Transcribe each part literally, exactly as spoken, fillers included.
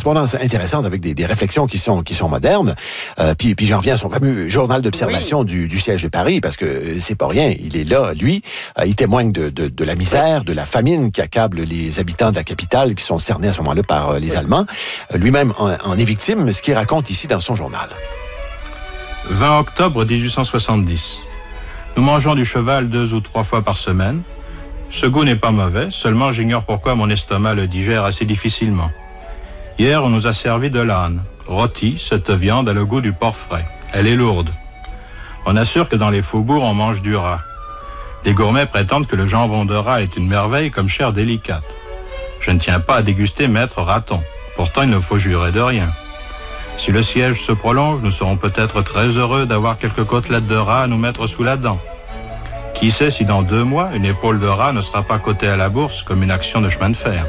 correspondance intéressante avec des, des réflexions qui sont qui sont modernes. Euh, puis puis j'en reviens à son fameux journal d'observation oui. du, du siège de Paris, parce que c'est pas rien. Il est là, lui. Euh, il témoigne de, de, de la misère, de la famine qui accable les habitants de la capitale qui sont cernés à ce moment-là par euh, les oui. Allemands. Euh, lui-même en, en est victime, ce qu'il raconte ici dans son journal. vingt octobre dix-huit cent soixante-dix. Nous mangeons du cheval deux ou trois fois par semaine. Ce goût n'est pas mauvais, seulement j'ignore pourquoi mon estomac le digère assez difficilement. Hier, on nous a servi de l'âne. Rôti, cette viande a le goût du porc frais. Elle est lourde. On assure que dans les faubourgs, on mange du rat. Les gourmets prétendent que le jambon de rat est une merveille comme chair délicate. Je ne tiens pas à déguster maître raton. Pourtant, il ne faut jurer de rien. Si le siège se prolonge, nous serons peut-être très heureux d'avoir quelques côtelettes de rat à nous mettre sous la dent. Qui sait si dans deux mois, une épaule de rat ne sera pas cotée à la bourse comme une action de chemin de fer.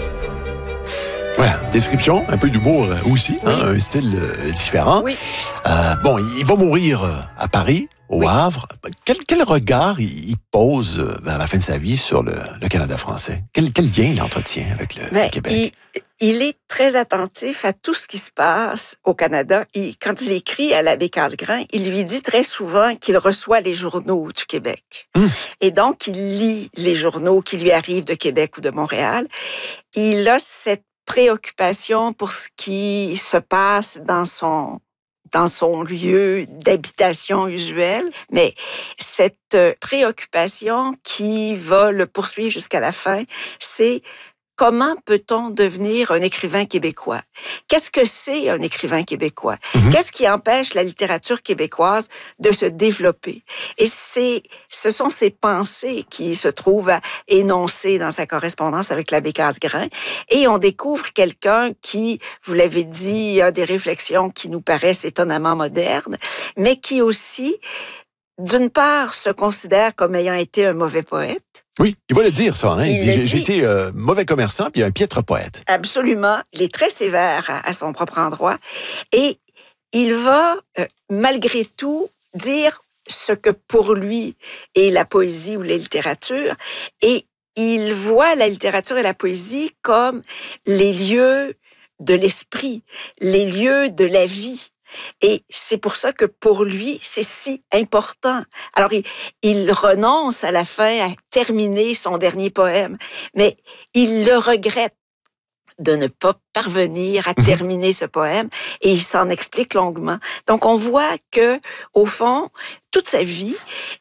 Voilà, description, un peu d'humour aussi, oui. hein, un style euh, différent. Oui. Euh, bon, il va mourir euh, à Paris, au oui. Havre. Quel, quel regard il, il pose euh, vers la fin de sa vie sur le, le Canada français? Quel, quel lien il entretient avec le, ben, le Québec? Il, il est très attentif à tout ce qui se passe au Canada. Il, quand il écrit à l'abbé Casgrain, il lui dit très souvent qu'il reçoit les journaux du Québec. Hum. Et donc, il lit les journaux qui lui arrivent de Québec ou de Montréal. Il a cette préoccupation pour ce qui se passe dans son dans son lieu d'habitation usuel, mais cette préoccupation qui va le poursuivre jusqu'à la fin, c'est comment peut-on devenir un écrivain québécois? Qu'est-ce que c'est un écrivain québécois? Mm-hmm. Qu'est-ce qui empêche la littérature québécoise de se développer? Et c'est, ce sont ces pensées qui se trouvent à énoncer dans sa correspondance avec l'abbé Casgrain. Et on découvre quelqu'un qui, vous l'avez dit, a des réflexions qui nous paraissent étonnamment modernes, mais qui aussi, d'une part, se considère comme ayant été un mauvais poète. Oui, il va le dire, ça. Hein? Il, il dit, j'ai, j'ai été euh, mauvais commerçant puis un piètre poète. Absolument. Il est très sévère à, à son propre endroit. Et il va, euh, malgré tout, dire ce que pour lui est la poésie ou la littérature. Et il voit la littérature et la poésie comme les lieux de l'esprit, les lieux de la vie. Et c'est pour ça que pour lui, c'est si important. Alors, il, il renonce à la fin à terminer son dernier poème, mais il le regrette de ne pas parvenir à terminer ce poème, et il s'en explique longuement. Donc, on voit que, au fond, toute sa vie,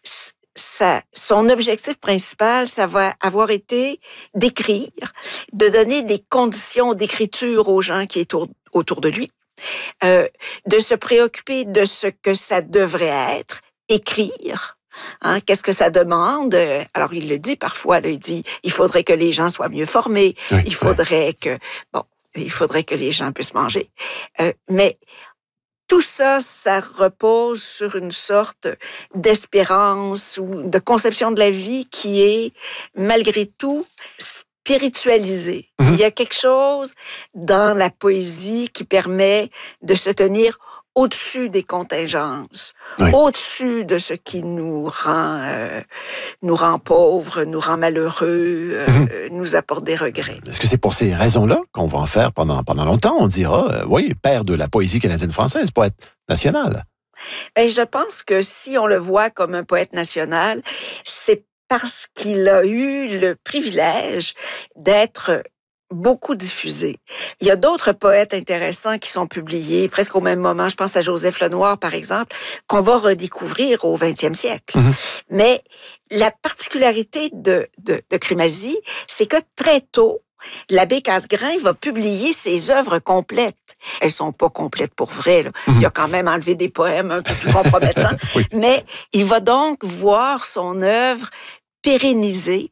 ça, son objectif principal, ça va avoir été d'écrire, de donner des conditions d'écriture aux gens qui sont autour de lui. Euh, de se préoccuper de ce que ça devrait être, écrire. Hein, qu'est-ce que ça demande? Alors, il le dit parfois, là, il dit, il faudrait que les gens soient mieux formés, oui, il faudrait oui. que, bon, il faudrait que les gens puissent manger. Euh, mais tout ça, ça repose sur une sorte d'espérance ou de conception de la vie qui est, malgré tout, spiritualisé. Mmh. Il y a quelque chose dans la poésie qui permet de se tenir au-dessus des contingences, oui. au-dessus de ce qui nous rend, euh, nous rend pauvres, nous rend malheureux, euh, mmh. nous apporte des regrets. Est-ce que c'est pour ces raisons-là qu'on va en faire pendant, pendant longtemps? On dira, euh, oui, père de la poésie canadienne-française, poète national. Ben, je pense que si on le voit comme un poète national, c'est parce qu'il a eu le privilège d'être beaucoup diffusé. Il y a d'autres poètes intéressants qui sont publiés presque au même moment. Je pense à Joseph Lenoir, par exemple, qu'on va redécouvrir au vingtième siècle. Mmh. Mais la particularité de, de, de Crémazie, c'est que très tôt, l'abbé Casgrain va publier ses œuvres complètes. Elles sont pas complètes pour vrai, là. Mmh. Il a quand même enlevé des poèmes un peu plus compromettants. Oui. Mais il va donc voir son œuvre pérennisée,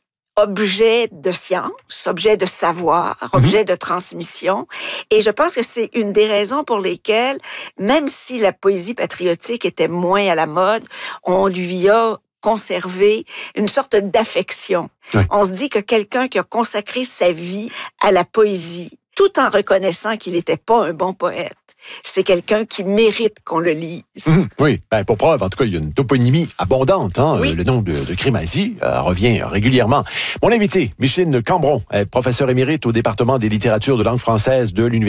objet de science, objet de savoir, mmh. objet de transmission. Et je pense que c'est une des raisons pour lesquelles, même si la poésie patriotique était moins à la mode, on lui a conservé une sorte d'affection. Oui. On se dit que quelqu'un qui a consacré sa vie à la poésie, tout en reconnaissant qu'il n'était pas un bon poète, c'est quelqu'un qui mérite qu'on le lise. Mmh, oui, ben, pour preuve, en tout cas, il y a une toponymie abondante. Hein? Oui. Le nom de, de Crémazie euh, revient régulièrement. Mon invité, Micheline Cambron, est professeure émérite au département des littératures de langue française de l'Université